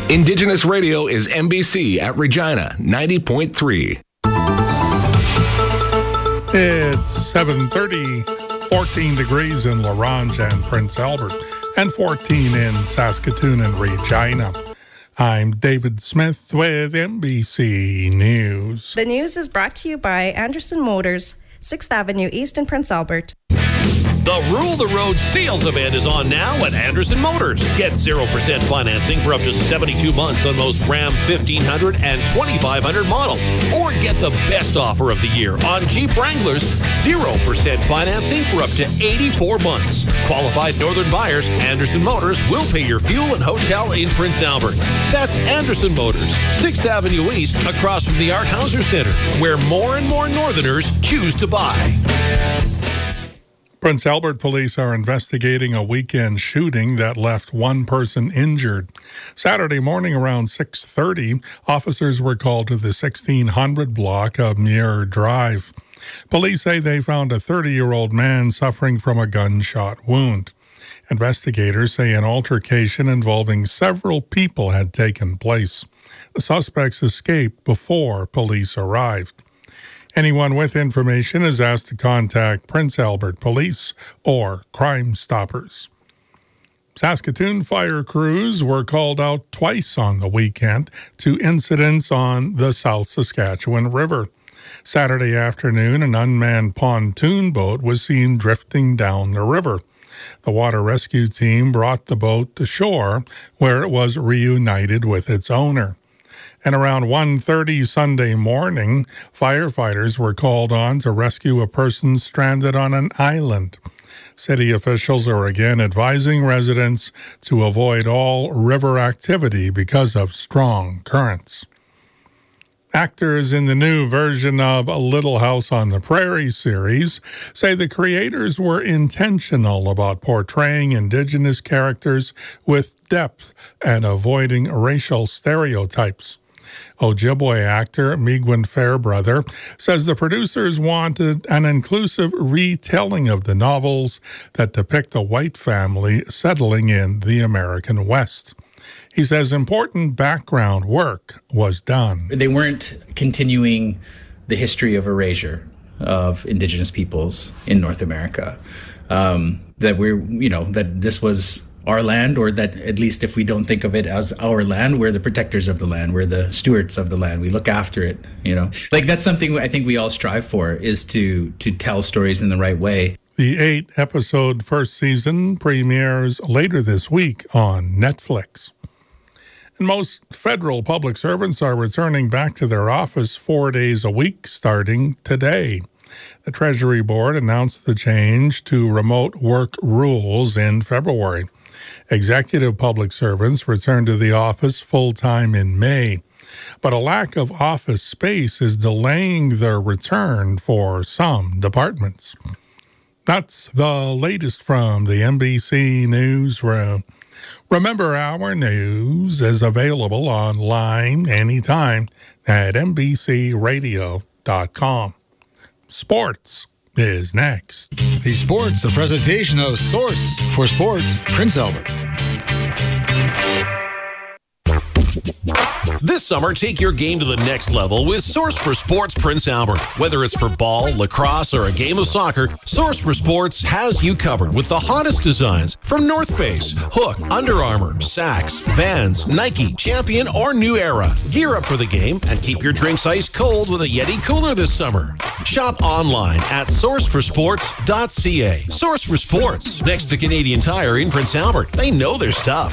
Indigenous Radio is MBC at Regina, 90.3. It's 7:30, 14 degrees in La Ronge and Prince Albert, and 14 in Saskatoon and Regina. I'm David Smith with MBC News. The news is brought to you by Anderson Motors, 6th Avenue East in Prince Albert. The Rule the Road sales event is on now at Anderson Motors. Get 0% financing for up to 72 months on most Ram 1500 and 2500 models. Or get the best offer of the year on Jeep Wranglers, 0% financing for up to 84 months. Qualified northern buyers, Anderson Motors will pay your fuel and hotel in Prince Albert. That's Anderson Motors, 6th Avenue East, across from the Art Hauser Center, where more and more northerners choose to buy. Prince Albert police are investigating a weekend shooting that left one person injured. Saturday morning around 6:30, officers were called to the 1600 block of Muir Drive. Police say they found a 30-year-old man suffering from a gunshot wound. Investigators say an altercation involving several people had taken place. The suspects escaped before police arrived. Anyone with information is asked to contact Prince Albert Police or Crime Stoppers. Saskatoon fire crews were called out twice on the weekend to incidents on the South Saskatchewan River. Saturday afternoon, an unmanned pontoon boat was seen drifting down the river. The water rescue team brought the boat to shore, where it was reunited with its owner. And around 1:30 Sunday morning, firefighters were called on to rescue a person stranded on an island. City officials are again advising residents to avoid all river activity because of strong currents. Actors in the new version of Little House on the Prairie series say the creators were intentional about portraying Indigenous characters with depth and avoiding racial stereotypes. Ojibwe actor Miigwent Fairbrother says the producers wanted an inclusive retelling of the novels that depict a white family settling in the American West. He says important background work was done. They weren't continuing the history of erasure of Indigenous peoples in North America. That this was our land, or that at least if we don't think of it as our land, we're the protectors of the land, we're the stewards of the land, we look after it, That's something I think we all strive for, is to tell stories in the right way. The 8-episode first season premieres later this week on Netflix. And most federal public servants are returning back to their office 4 days a week starting today. The Treasury Board announced the change to remote work rules in February. Executive public servants return to the office full-time in May, but a lack of office space is delaying their return for some departments. That's the latest from the MBC Newsroom. Remember, our news is available online anytime at mbcradio.com. Sports is next. The Sports, a presentation of Source for Sports, Prince Albert. This summer, take your game to the next level with Source for Sports Prince Albert. Whether it's for ball, lacrosse, or a game of soccer, Source for Sports has you covered with the hottest designs from North Face, Hook, Under Armour, Saks, Vans, Nike, Champion, or New Era. Gear up for the game and keep your drinks ice cold with a Yeti cooler this summer. Shop online at sourceforsports.ca. Source for Sports, next to Canadian Tire in Prince Albert. They know their stuff.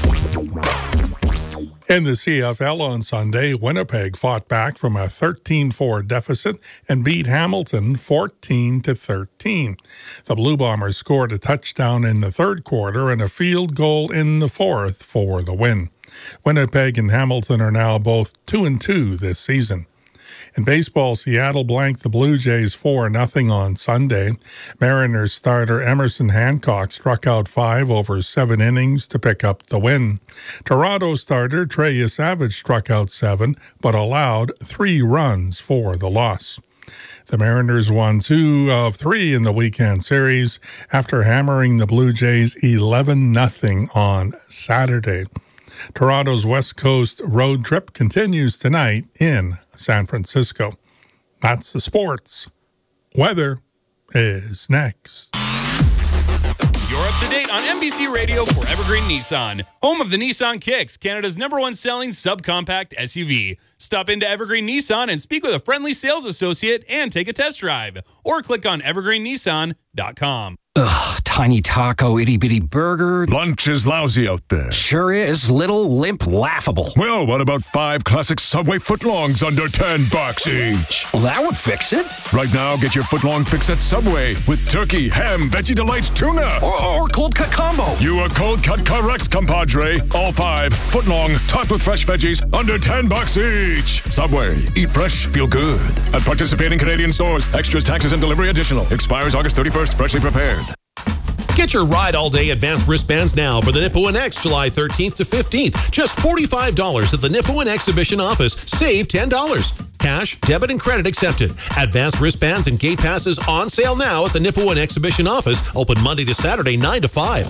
In the CFL on Sunday, Winnipeg fought back from a 13-4 deficit and beat Hamilton 14-13. The Blue Bombers scored a touchdown in the third quarter and a field goal in the fourth for the win. Winnipeg and Hamilton are now both 2-2 this season. In baseball, Seattle blanked the Blue Jays 4-0 on Sunday. Mariners starter Emerson Hancock struck out 5 over 7 innings to pick up the win. Toronto starter Trey Savage struck out 7, but allowed 3 runs for the loss. The Mariners won 2 of 3 in the weekend series after hammering the Blue Jays 11-0 on Saturday. Toronto's West Coast road trip continues tonight in San Francisco. That's the sports. Weather is next. You're up to date on NBC Radio for Evergreen Nissan, home of the Nissan Kicks, Canada's #1 selling subcompact SUV. Stop into Evergreen Nissan and speak with a friendly sales associate and take a test drive. Or click on evergreennissan.com. Ugh, tiny taco, itty-bitty burger. Lunch is lousy out there. Sure is. Little, limp, laughable. Well, what about 5 classic Subway footlongs under $10 each? Well, that would fix it. Right now, get your footlong fix at Subway with turkey, ham, Veggie Delights, tuna. Or cold cut combo. You are cold cut correct, compadre. All 5 footlong, topped with fresh veggies, under $10 each. Subway. Eat fresh, feel good. At participating Canadian stores. Extras, taxes, and delivery additional. Expires August 31st. Freshly prepared. Get your Ride All Day advanced wristbands now for the Nipawin X July 13th to 15th. Just $45 at the Nipawin Exhibition office. Save $10. Cash, debit, and credit accepted. Advanced wristbands and gate passes on sale now at the Nipawin Exhibition office. Open Monday to Saturday, 9 to 5.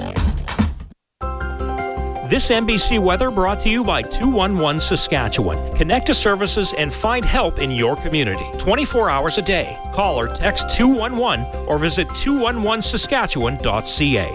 This NBC weather brought to you by 211 Saskatchewan. Connect to services and find help in your community. 24 hours a day. Call or text 211 or visit 211saskatchewan.ca.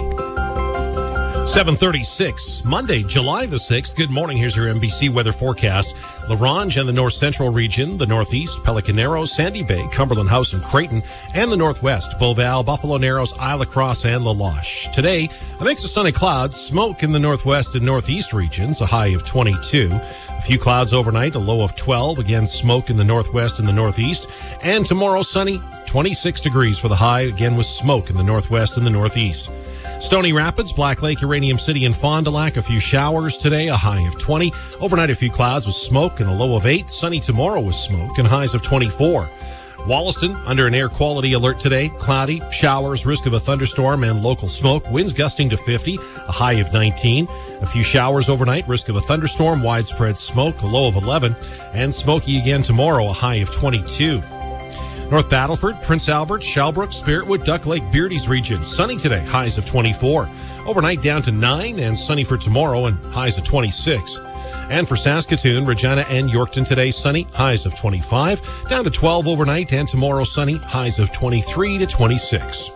7:36, Monday, July the 6th. Good morning. Here's your NBC weather forecast. La Ronge and the north central region, the northeast, Pelican Narrows, Sandy Bay, Cumberland House and Creighton, and the northwest, Beauval, Buffalo Narrows, Isle of Cross, and La Loche. Today, a mix of sunny clouds, smoke in the northwest and northeast regions, a high of 22. A few clouds overnight, a low of 12. Again, smoke in the northwest and the northeast. And tomorrow, sunny, 26 degrees for the high, again with smoke in the northwest and the northeast. Stony Rapids, Black Lake, Uranium City, and Fond du Lac, a few showers today, a high of 20. Overnight, a few clouds with smoke and a low of 8. Sunny tomorrow with smoke and highs of 24. Wollaston, under an air quality alert today, cloudy, showers, risk of a thunderstorm, and local smoke. Winds gusting to 50, a high of 19. A few showers overnight, risk of a thunderstorm, widespread smoke, a low of 11. And smoky again tomorrow, a high of 22. North Battleford, Prince Albert, Shalbrook, Spiritwood, Duck Lake, Beardy's region. Sunny today, highs of 24. Overnight down to 9 and sunny for tomorrow and highs of 26. And for Saskatoon, Regina, and Yorkton today, sunny, highs of 25. Down to 12 overnight and tomorrow sunny, highs of 23 to 26.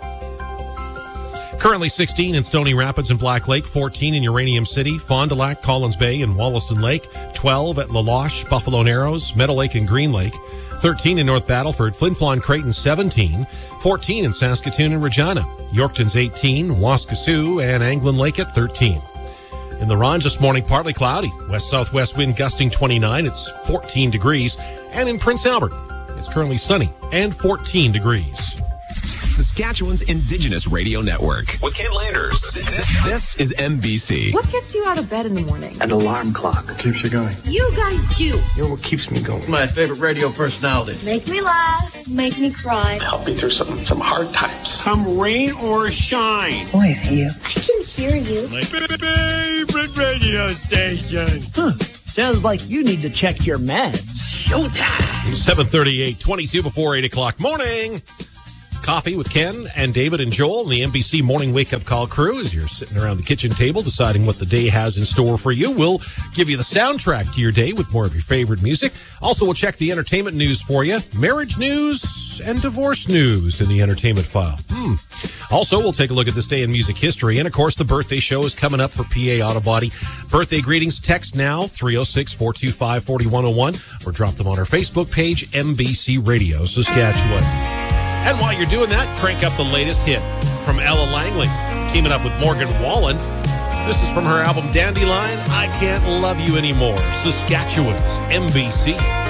Currently 16 in Stony Rapids and Black Lake, 14 in Uranium City, Fond du Lac, Collins Bay, and Wollaston Lake, 12 at La Loche, Buffalo Narrows, Meadow Lake, and Green Lake, 13 in North Battleford, Flin Flon, Creighton, 17, 14 in Saskatoon and Regina, Yorkton's 18, Waskesiu, and Anglin Lake at 13. In the Ronge this morning, partly cloudy, west-southwest wind gusting 29, it's 14 degrees, and in Prince Albert, it's currently sunny and 14 degrees. Saskatchewan's Indigenous Radio Network with Ken Landers. This is NBC. What gets you out of bed in the morning? An alarm clock. Keeps you going. You guys do. You know what keeps me going? My favorite radio personality. Make me laugh. Make me cry. Help me through some hard times. Come rain or shine. Who is you? I can hear you. My favorite radio station. Sounds like you need to check your meds. Showtime. 7:38, 22 before 8 o'clock. Morning. Coffee with Ken and David and Joel and the NBC Morning Wake Up Call crew as you're sitting around the kitchen table deciding what the day has in store for you. We'll give you the soundtrack to your day with more of your favorite music. Also, we'll check the entertainment news for you. Marriage news and divorce news in the entertainment file. Also, we'll take a look at this day in music history. And, of course, the birthday show is coming up for PA Auto Body. Birthday greetings, text now, 306-425-4101, or drop them on our Facebook page, NBC Radio Saskatchewan. And while you're doing that, crank up the latest hit from Ella Langley, teaming up with Morgan Wallen. This is from her album Dandelion, I Can't Love You Anymore, Saskatchewan's NBC.